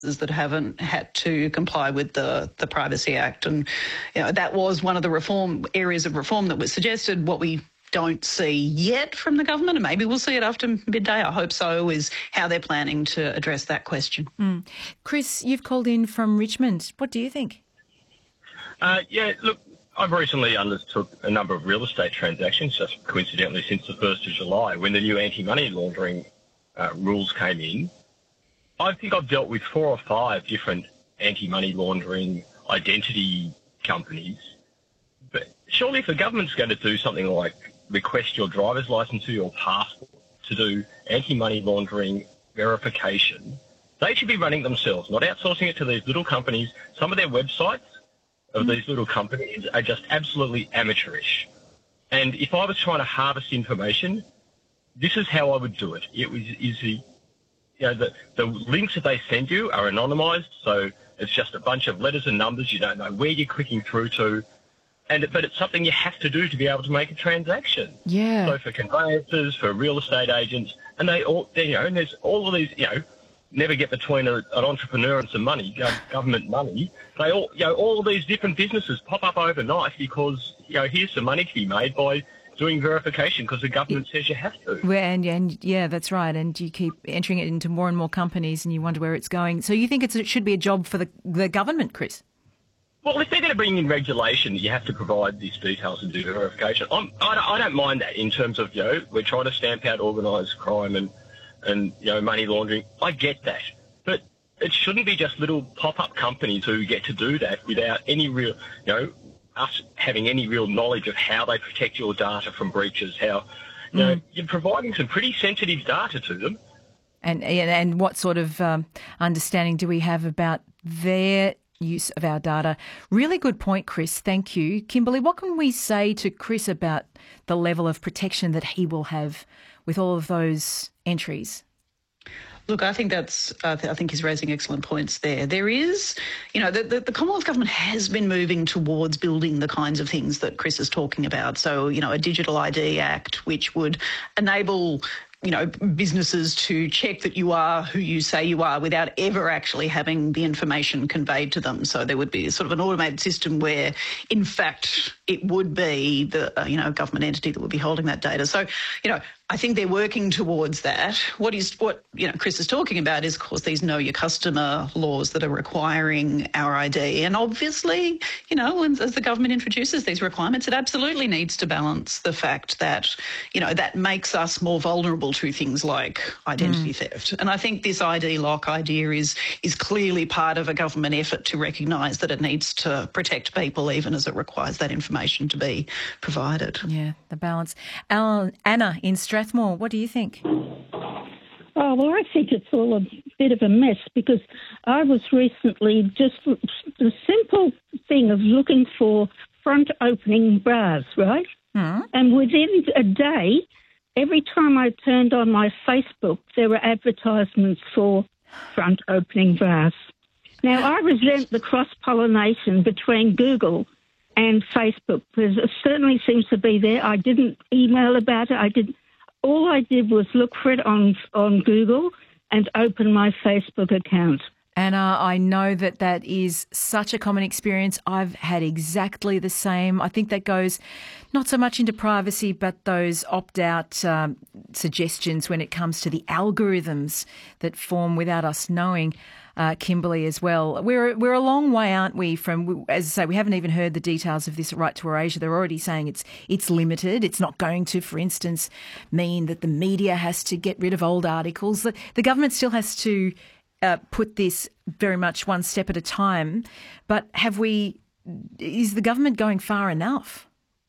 that haven't had to comply with the Privacy Act. And that was one of the areas of reform that was suggested. What we don't see yet from the government, and maybe we'll see it after midday, I hope so, is how they're planning to address that question. Chris, you've called in from Richmond. What do you think? Look, I've recently undertook a number of real estate transactions, just coincidentally since the 1st of July, when the new anti-money laundering rules came in. I think I've dealt with 4 or 5 different anti-money laundering identity companies. But surely if the government's going to do something like request your driver's license or your passport to do anti-money laundering verification, they should be running themselves, not outsourcing it to these little companies. Some of their websites of these little companies are just absolutely amateurish. And if I was trying to harvest information, this is how I would do it. The links that they send you are anonymised, so it's just a bunch of letters and numbers. You don't know where you're clicking through to. But it's something you have to do to be able to make a transaction. Yeah. So for conveyancers, for real estate agents, and and there's all of these, never get between an entrepreneur and some money, government money. They all of these different businesses pop up overnight because, here's some money to be made by doing verification because the government says you have to. And yeah, that's right. And you keep entering it into more and more companies and you wonder where it's going. So you think it should be a job for the government, Chris? Well, if they're going to bring in regulation, you have to provide these details and do verification. I don't mind that in terms of, we're trying to stamp out organised crime and money laundering. I get that. But it shouldn't be just little pop-up companies who get to do that without any real, us having any real knowledge of how they protect your data from breaches, how, you're providing some pretty sensitive data to them. And what sort of understanding do we have about their use of our data? Really good point, Chris. Thank you. Kimberly, what can we say to Chris about the level of protection that he will have with all of those entries? Look, I think I think he's raising excellent points there. There is, the Commonwealth Government has been moving towards building the kinds of things that Chris is talking about. So, a Digital ID Act, which would enable businesses to check that you are who you say you are without ever actually having the information conveyed to them. So there would be sort of an automated system where, in fact, it would be the, government entity that would be holding that data. So, I think they're working towards that. What Chris is talking about is, of course, these know your customer laws that are requiring our ID. And obviously, as the government introduces these requirements, it absolutely needs to balance the fact that, that makes us more vulnerable to things like identity theft. And I think this ID lock idea is clearly part of a government effort to recognise that it needs to protect people even as it requires that information to be provided. Yeah, the balance. Anna in Strathmore, what do you think? Oh, well, I think it's all a bit of a mess because I was recently just the simple thing of looking for front opening bras, right? And within a day, every time I turned on my Facebook, there were advertisements for front opening bras. Now, I resent the cross-pollination between Google and Facebook because it certainly seems to be there. I didn't email about it. All I did was look for it on Google and open my Facebook account. Anna, I know that is such a common experience. I've had exactly the same. I think that goes not so much into privacy, but those opt-out suggestions when it comes to the algorithms that form without us knowing. Kimberly as well. We're a long way, aren't we, from, as I say, we haven't even heard the details of this Right to Erasure. They're already saying it's limited. It's not going to, for instance, mean that the media has to get rid of old articles. The government still has to put this very much one step at a time. But is the government going far enough?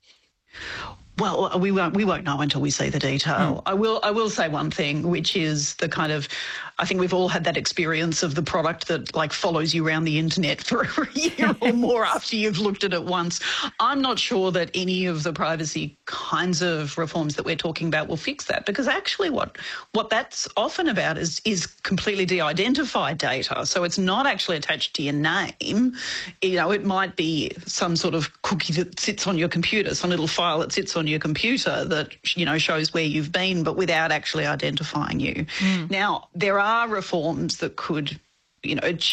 Well, we won't know until we see the detail. I will say one thing, which is the kind of, I think we've all had that experience of the product that follows you around the internet for a year or more after you've looked at it once. I'm not sure that any of the privacy kinds of reforms that we're talking about will fix that, because actually what that's often about is completely de-identified data. So it's not actually attached to your name. It might be some sort of cookie that sits on your computer, some little file that sits on your computer that, shows where you've been, but without actually identifying you. Now, there are reforms that could you know,